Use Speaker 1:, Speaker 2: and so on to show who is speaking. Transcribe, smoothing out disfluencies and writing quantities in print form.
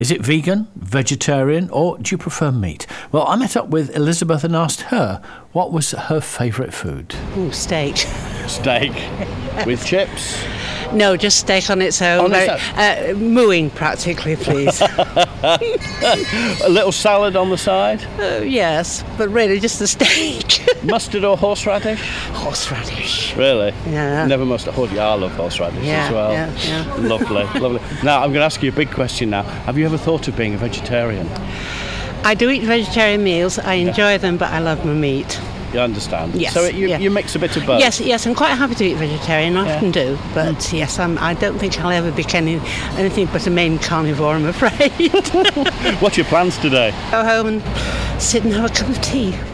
Speaker 1: Is it vegan, vegetarian, or do you prefer meat? Well, I met up with Elizabeth and asked her what was her favourite food.
Speaker 2: Ooh, steak.
Speaker 3: Steak with chips?
Speaker 2: No, just steak on its own. Mooing, practically, please.
Speaker 3: A little salad on the side?
Speaker 2: Yes, but really just the steak.
Speaker 3: Mustard or horseradish?
Speaker 2: Horseradish.
Speaker 3: Really?
Speaker 2: Yeah.
Speaker 3: Never mustard. Oh, yeah, I love horseradish as well.
Speaker 2: Yeah.
Speaker 3: Lovely, lovely. Now, I'm going to ask you a big question now. Have you ever thought of being a vegetarian?
Speaker 2: I do eat vegetarian meals. I enjoy them, but I love my meat.
Speaker 3: You understand?
Speaker 2: Yes.
Speaker 3: So you mix a bit of both?
Speaker 2: Yes, I'm quite happy to eat vegetarian. I often do. But yes, I don't think I'll ever become anything but a main carnivore, I'm afraid.
Speaker 3: What's your plans today?
Speaker 2: Go home and sit and have a cup of tea.